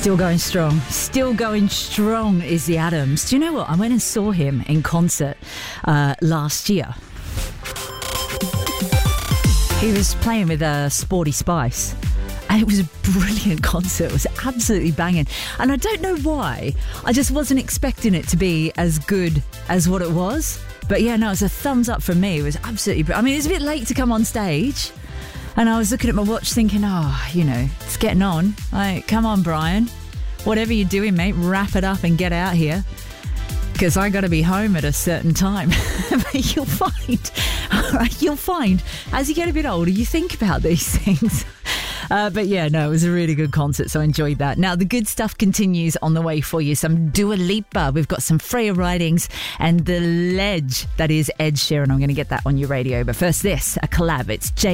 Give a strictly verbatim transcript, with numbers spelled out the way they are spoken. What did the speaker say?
Still going strong. Still going strong is the Adams. Do you know what? I went and saw him in concert uh, last year. He was playing with uh, Sporty Spice. And it was a brilliant concert. It was absolutely banging. And I don't know why. I just wasn't expecting it to be as good as what it was. But yeah, no, it's a thumbs up from me. It was absolutely brilliant. I mean, it was a bit late to come on stage. And I was looking at my watch thinking, oh, you know, it's getting on. Like, come on, Brian. Whatever you're doing, mate, wrap it up and get out here. Because I got to be home at a certain time. But you'll find, you'll find, as you get a bit older, you think about these things. Uh, but yeah, no, it was a really good concert, so I enjoyed that. Now, the good stuff continues on the way for you. Some Dua Lipa. We've got some Freya Ridings and The Ledge. That is Ed Sheeran. I'm going to get that on your radio. But first, this, a collab. It's J.